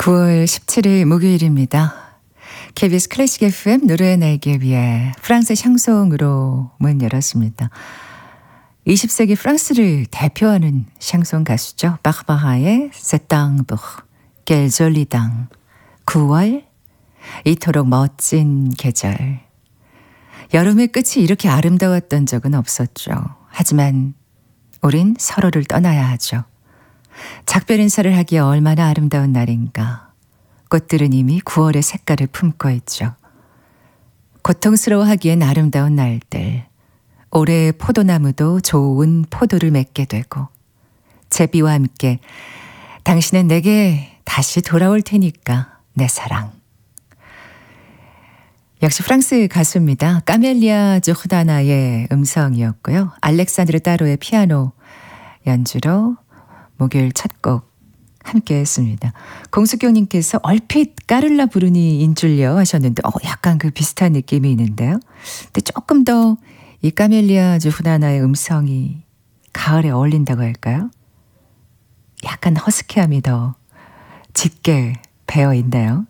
9월 17일 목요일입니다. KBS 클래식 FM 노래의 날개 위에 프랑스 샹송으로 문 열었습니다. 20세기 프랑스를 대표하는 샹송 가수죠. 바르바라의 세땅부르, 겔졸리당, 9월, 이토록 멋진 계절. 여름의 끝이 이렇게 아름다웠던 적은 없었죠. 하지만 우린 서로를 떠나야 하죠. 작별 인사를 하기에 얼마나 아름다운 날인가. 꽃들은 이미 9월의 색깔을 품고 있죠. 고통스러워하기엔 아름다운 날들. 올해의 포도나무도 좋은 포도를 맺게 되고 제비와 함께 당신은 내게 다시 돌아올 테니까 내 사랑. 역시 프랑스 가수입니다. 까멜리아 조르다나의 음성이었고요. 알렉산드르 따로의 피아노 연주로 목요일 첫 곡 함께 했습니다. 공숙경님께서 얼핏 까를라 부르니인 줄요 하셨는데 약간 그 비슷한 느낌이 있는데요. 근데 조금 더 이 까멜리아 조르다나의 음성이 가을에 어울린다고 할까요? 약간 허스키함이 더 짙게 배어 있나요?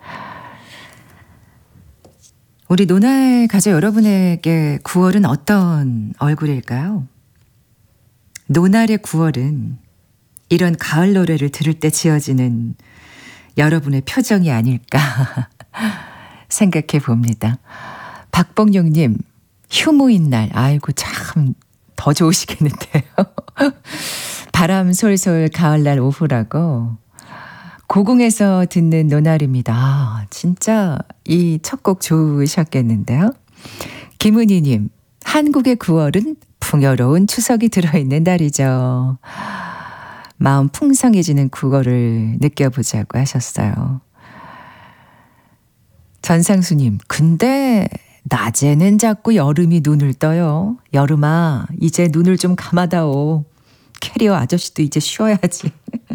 우리 노날 가족 여러분에게 9월은 어떤 얼굴일까요? 노날의 9월은 이런 가을 노래를 들을 때 지어지는 여러분의 표정이 아닐까 생각해 봅니다. 박봉용님, 휴무인 날, 아이고 참 더 좋으시겠는데요. 바람 솔솔 가을날 오후라고 고궁에서 듣는 노날입니다. 진짜 이 첫 곡 좋으셨겠는데요. 김은희님, 한국의 9월은 풍요로운 추석이 들어있는 날이죠. 마음 풍성해지는 9월을 느껴보자고 하셨어요. 전상수님, 근데 낮에는 자꾸 여름이 눈을 떠요. 여름아, 이제 눈을 좀 감아다오. 캐리어 아저씨도 이제 쉬어야지.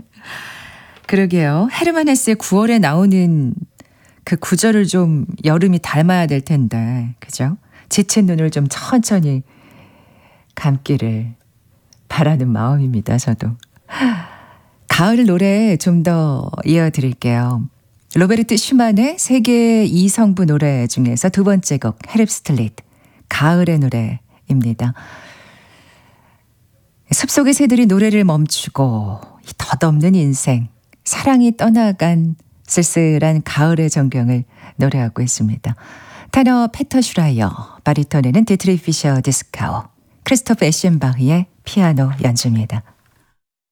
그러게요. 헤르만 헤세의 9월에 나오는 그 구절을 좀 여름이 닮아야 될 텐데, 그죠? 지친 눈을 좀 천천히 감기를 바라는 마음입니다, 저도. 가을 노래 좀 더 이어드릴게요. 로베르트 슈만의 세계 2성부 노래 중에서 두 번째 곡 헤릅스트릿, 가을의 노래입니다. 숲속의 새들이 노래를 멈추고 이 덧없는 인생, 사랑이 떠나간 쓸쓸한 가을의 전경을 노래하고 있습니다. 테너 페터 슈라이어, 바리톤에는 디트리 피셔 디스카우, 크리스토프 에셴바흐의 피아노 연주입니다.